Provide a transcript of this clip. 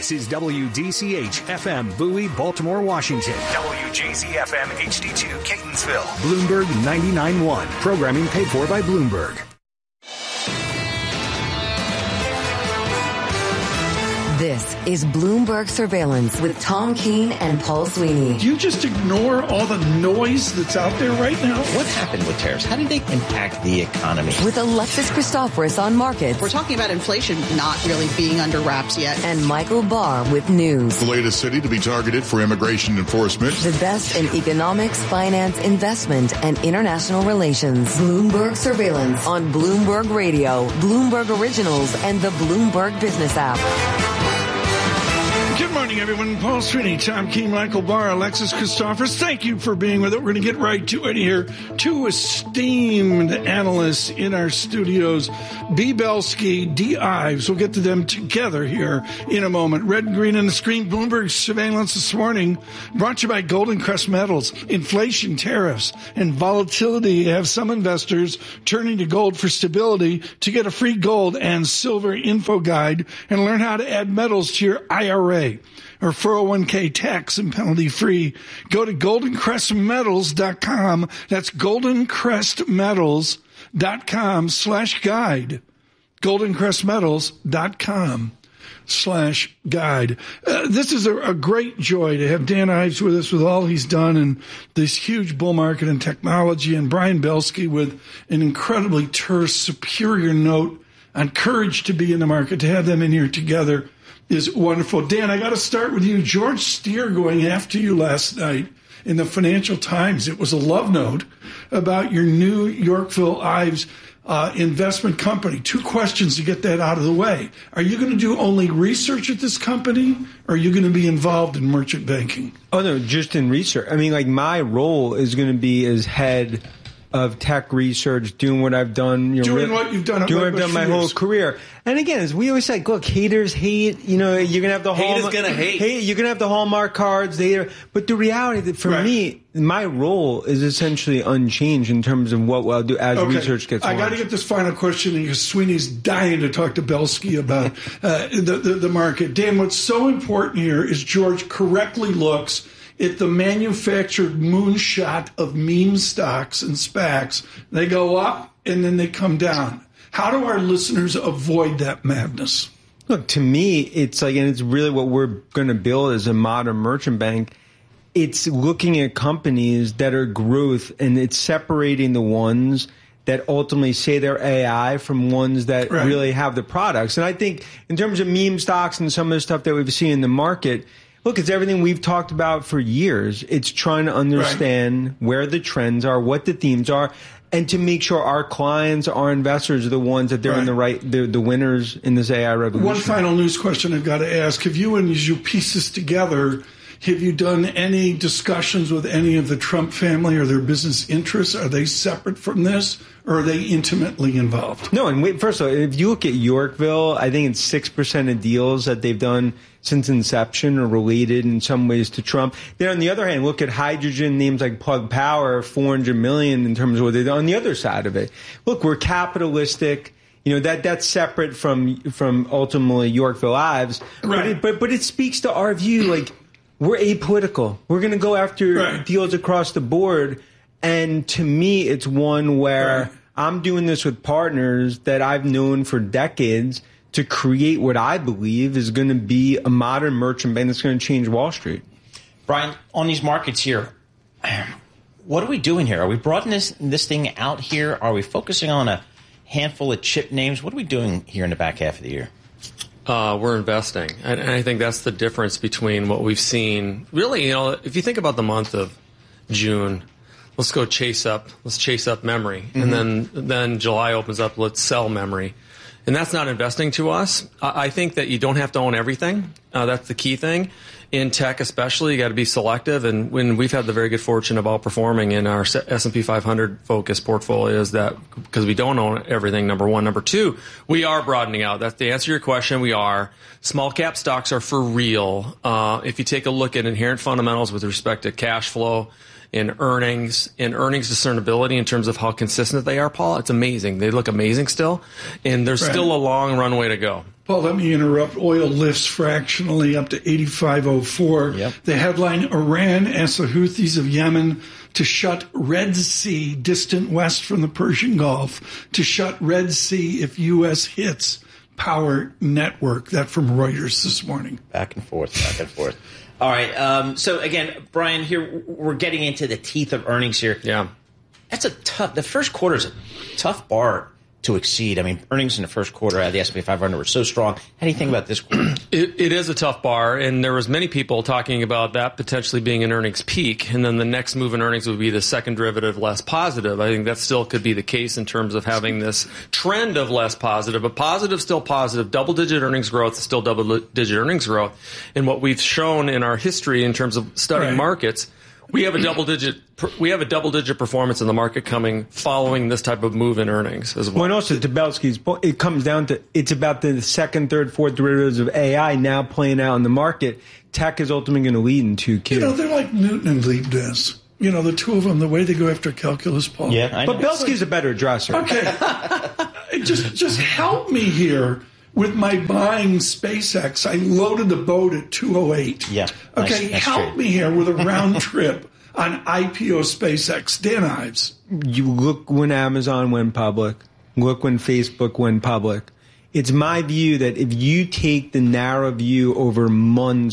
This is WDCH-FM Bowie, Baltimore, Washington. WJZ-FM HD2 Catonsville. Bloomberg 99.1. Programming paid for by Bloomberg. This is Bloomberg Surveillance with Tom Keene and Paul Sweeney. Do you just ignore all the noise that's out there right now? What happened with tariffs? How did they impact the economy? With Alexis Christoforous on markets. We're talking about inflation not really being under wraps yet. And Michael Barr with news. The latest city to be targeted for immigration enforcement. The best in economics, finance, investment, and international relations. Bloomberg Surveillance on Bloomberg Radio, Bloomberg Originals, and the Bloomberg Business app. Good morning, everyone. Paul Sweeney, Tom Keene, Michael Barr, Alexis Christoforous. Thank you for being with us. We're going to get right to it here. Two esteemed analysts in our studios, B. Belsky, D. Ives. We'll get to them together here in a moment. Red and green on the screen. Bloomberg Surveillance this morning brought to you by Golden Crest Metals. Inflation, tariffs, and volatility have some investors turning to gold for stability. To get a free gold and silver info guide and learn how to add metals to your IRA or 401k tax and penalty free, go to goldencrestmetals.com. That's goldencrestmetals.com/guide. goldencrestmetals.com/guide. This is a great joy to have Dan Ives with us with all he's done in this huge bull market in technology, and Brian Belsky with an incredibly terse, superior note on courage to be in the market. To have them in here together is wonderful. Dan, I got to start with you. George Steer going after you last night in the Financial Times. It was a love note about your new Yorkville Ives investment company. Two questions to get that out of the way. Are you going to do only research at this company, or are you going to be involved in merchant banking? Oh, no, just in research. I mean, like, my role is going to be as head of tech research, doing what I've done. Doing what you've done. Doing what I've done my whole career. And again, as we always say, look, haters hate. You know, you're gonna have the hate is gonna hate. You're gonna have the Hallmark cards. But the reality that for me, my role is essentially unchanged in terms of what I'll do as research gets launched. I got to get this final question because Sweeney's dying to talk to Belsky about the market. Dan, what's so important here is George correctly looks at the manufactured moonshot of meme stocks and SPACs. They go up and then they come down. How do our listeners avoid that madness? Look, to me, it's like, and it's really what we're going to build as a modern merchant bank. It's looking at companies that are growth, and it's separating the ones that ultimately say they're AI from ones that really have the products. And I think in terms of meme stocks and some of the stuff that we've seen in the market, look, it's everything we've talked about for years. It's trying to understand where the trends are, what the themes are, and to make sure our clients, our investors are the ones that they're in the winners in this AI revolution. One final news question I've got to ask. Have you, and as you piece this together, have you done any discussions with any of the Trump family or their business interests? Are they separate from this, or are they intimately involved? No, and first of all, if you look at Yorkville, I think it's 6% of deals that they've done since inception are related in some ways to Trump. Then on the other hand, look at hydrogen, names like Plug Power, $400 million in terms of what they do on the other side of it. Look, we're capitalistic. You know, that's separate from ultimately Yorkville Ives. Right. But it speaks to our view, like, we're apolitical. We're going to go after deals across the board. And to me, it's one where I'm doing this with partners that I've known for decades to create what I believe is going to be a modern merchant bank that's going to change Wall Street. Brian, on these markets here, what are we doing here? Are we broadening this thing out here? Are we focusing on a handful of chip names? What are we doing here in the back half of the year? We're investing. And I think that's the difference between what we've seen. Really, you know, if you think about the month of June, let's chase up memory. Mm-hmm. And then July opens up, let's sell memory. And that's not investing to us. I think that you don't have to own everything. That's the key thing. In tech especially, you got to be selective. And when we've had the very good fortune of outperforming in our S&P 500 focused portfolios, that because we don't own everything, number one. Number two, we are broadening out. That's the answer to your question. We are. Small cap stocks are for real. If you take a look at inherent fundamentals with respect to cash flow, in earnings discernibility in terms of how consistent they are, Paul, it's amazing. They look amazing still, and there's still a long runway to go. Paul, let me interrupt. Oil lifts fractionally up to 85.04. Yep. The headline, Iran asks the Houthis of Yemen to shut Red Sea, distant west from the Persian Gulf, to shut Red Sea if U.S. hits power network. That from Reuters this morning. Back and forth. All right. So, again, Brian, here we're getting into the teeth of earnings here. Yeah. That's the first quarter is a tough bar to exceed. I mean, earnings in the first quarter out of the S&P 500 were so strong. How do you think about this quarter? It is a tough bar, and there was many people talking about that potentially being an earnings peak, and then the next move in earnings would be the second derivative less positive. I think that still could be the case in terms of having this trend of less positive, but positive, still positive, double-digit earnings growth, still double-digit earnings growth. And what we've shown in our history in terms of studying markets, we have a double-digit performance in the market coming following this type of move in earnings as well. Well, and also to Belsky's point, it comes down to it's about the second, third, fourth derivatives of AI now playing out in the market. Tech is ultimately going to lead in 2Q. They're like Newton and Leibniz. The two of them, the way they go after calculus, Paul. Yeah, I know. But Belsky's a better dresser. Okay, just help me here. With my buying SpaceX, I loaded the boat at 208. Yeah. Okay, nice help trade. me here with a round trip on IPO SpaceX. Dan Ives. You look when Amazon went public. Look when Facebook went public. It's my view that if you take the narrow view over months